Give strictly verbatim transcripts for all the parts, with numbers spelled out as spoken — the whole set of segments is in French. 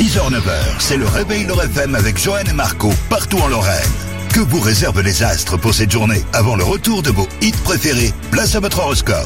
six heures neuf heures, c'est le Réveil Nord F M avec Johan et Marco, partout en Lorraine. Que vous réservent les astres pour cette journée? Avant le retour de vos hits préférés, place à votre horoscope.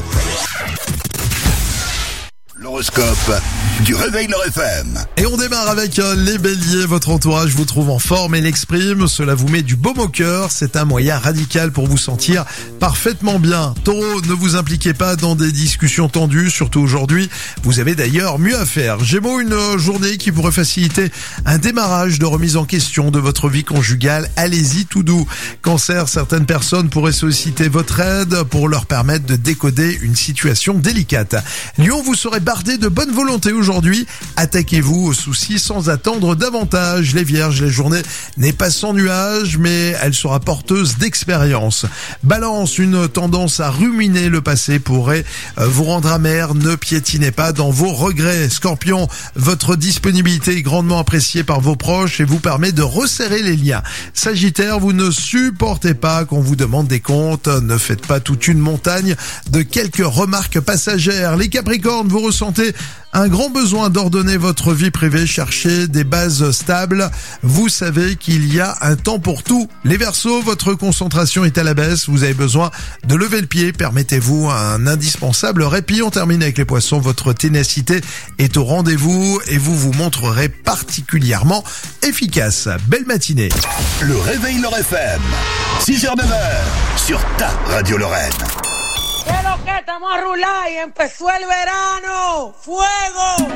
L'horoscope du Réveil Nord F M. Et on démarre avec euh, les béliers. Votre entourage vous trouve en forme et l'exprime. Cela vous met du baume au cœur. C'est un moyen radical pour vous sentir parfaitement bien. Taureau, ne vous impliquez pas dans des discussions tendues, surtout aujourd'hui. Vous avez d'ailleurs mieux à faire. Gémeaux, une euh, journée qui pourrait faciliter un démarrage de remise en question de votre vie conjugale. Allez-y tout doux. Cancer, certaines personnes pourraient solliciter votre aide pour leur permettre de décoder une situation délicate. Lion, vous serez bardé de bonne volonté aujourd'hui. Attaquez-vous aux soucis sans attendre davantage. Les vierges, la journée n'est pas sans nuages, mais elle sera porteuse d'expérience. Balance, une tendance à ruminer le passé pourrait vous rendre amer. Ne piétinez pas dans vos regrets. Scorpion, votre disponibilité est grandement appréciée par vos proches et vous permet de resserrer les liens. Sagittaire, vous ne supportez pas qu'on vous demande des comptes. Ne faites pas toute une montagne de quelques remarques passagères. Les Capricornes, vous ressentez un grand besoin d'ordonner votre vie privée, cherchez des bases stables. Vous savez qu'il y a un temps pour tout. Les Verseaux, votre concentration est à la baisse. Vous avez besoin de lever le pied. Permettez-vous un indispensable répit. On termine avec les Poissons. Votre ténacité est au rendez-vous et vous vous montrerez particulièrement efficace. Belle matinée. Le Réveil Nord F M. six heures neuf heures sur ta radio Lorraine. ¿Qué es lo que estamos a rular y empezó el verano? ¡Fuego!